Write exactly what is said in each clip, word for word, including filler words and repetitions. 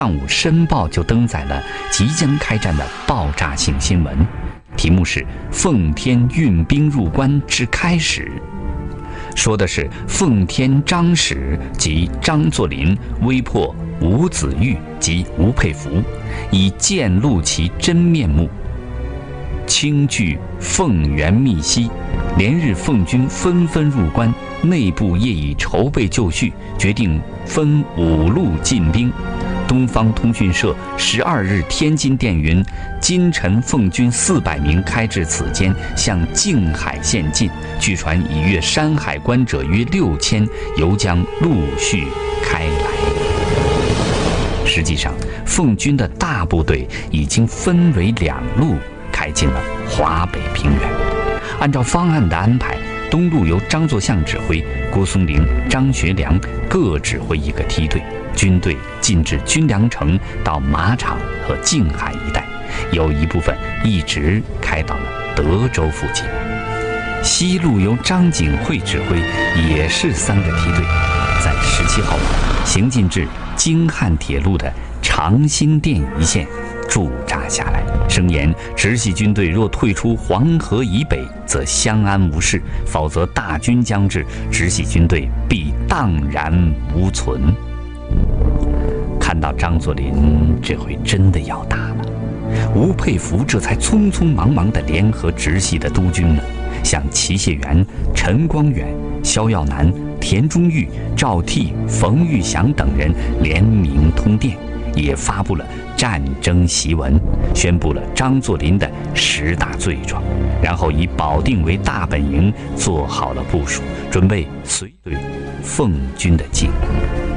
上午申报就登载了即将开战的爆炸性新闻，题目是“奉天运兵入关之开始”，说的是奉天张使及张作霖威迫伍子胥及吴佩孚，以见露其真面目。轻据奉元密西，连日奉军纷纷入关，内部业已筹备就绪，决定分五路进兵。东方通讯社十二日天津电云：今晨奉军四百名开至此间，向静海县进，据传已越山海关者约六千，犹将陆续开来。实际上，奉军的大部队已经分为两路开进了华北平原。按照方案的安排，东路由张作相指挥，郭松龄、张学良各指挥一个梯队，军队进至军粮城到马场和静海一带，有一部分一直开到了德州附近。西路由张景惠指挥，也是三个梯队，在十七号晚行进至京汉铁路的长辛店一线驻扎下来，声言直系军队若退出黄河以北，则相安无事；否则大军将至，直系军队必荡然无存。看到张作霖这回真的要打了，吴佩孚这才匆匆忙忙地联合直系的督军们，向齐燮元、陈光远、萧耀南、田中玉、赵倜、冯玉祥等人联名通电，也发布了战争檄文，宣布了张作霖的十大罪状，然后以保定为大本营，做好了部署，准备随对奉军的进攻。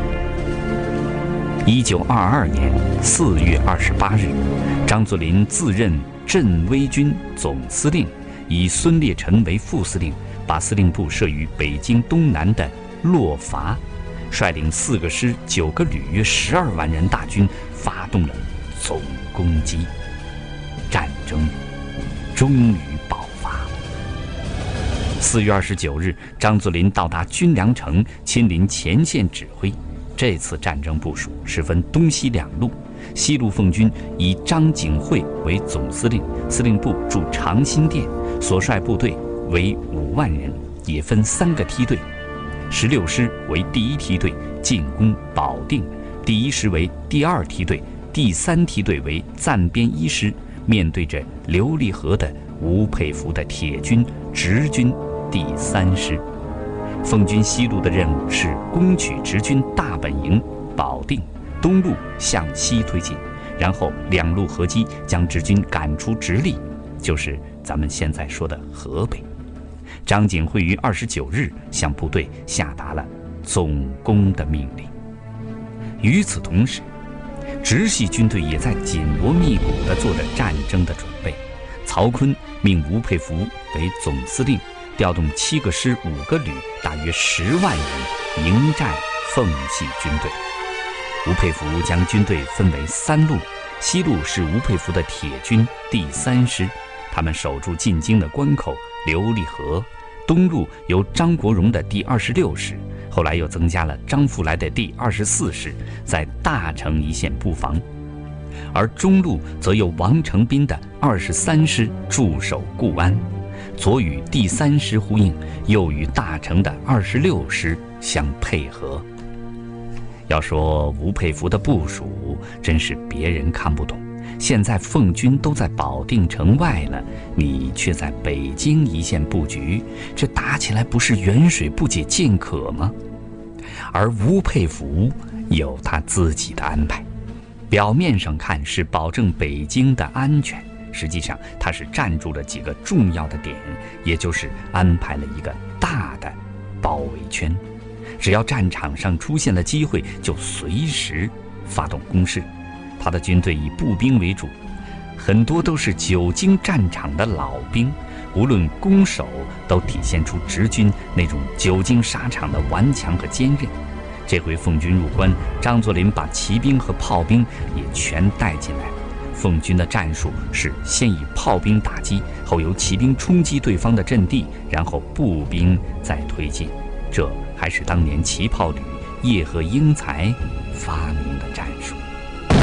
一九二二年四月二十八日，张作霖自任镇威军总司令，以孙烈臣为副司令，把司令部设于北京东南的洛伐，率领四个师、九个旅，约十二万人大军，发动了总攻击。战争终于爆发。四月二十九日，张作霖到达军粮城，亲临前线指挥。这次战争部署是分东西两路，西路奉军以张景惠为总司令，司令部驻长辛店，所率部队为五万人，也分三个梯队。十六师为第一梯队，进攻保定；第一师为第二梯队，第三梯队为暂编一师，面对着刘立河的吴佩孚的铁军，直军第三师。奉军西路的任务是攻取直军大本营保定，东路向西推进，然后两路合击，将直军赶出直隶，就是咱们现在说的河北。张景惠于二十九日向部队下达了总攻的命令。与此同时，直系军队也在紧锣密鼓地做着战争的准备。曹锟命吴佩孚为总司令，调动七个师、五个旅，大约十万人迎战奉系军队。吴佩孚将军队分为三路，西路是吴佩孚的铁军第三师，他们守住进京的关口刘立河；东路由张国荣的第二十六师，后来又增加了张福来的第二十四师，在大城一线布防；而中路则由王承斌的二十三师驻守固安，左与第三师呼应，右与大城的二十六师相配合。要说吴佩孚的部署，真是别人看不懂。现在奉军都在保定城外了，你却在北京一线布局，这打起来不是远水不解近渴吗？而吴佩孚有他自己的安排，表面上看是保证北京的安全，实际上他是站住了几个重要的点，也就是安排了一个大的包围圈，只要战场上出现了机会，就随时发动攻势。他的军队以步兵为主，很多都是久经战场的老兵，无论攻守都体现出直军那种久经沙场的顽强和坚韧。这回奉军入关，张作霖把骑兵和炮兵也全带进来了。奉军的战术是先以炮兵打击，后由骑兵冲击对方的阵地，然后步兵再推进。这还是当年骑炮旅叶赫英才发明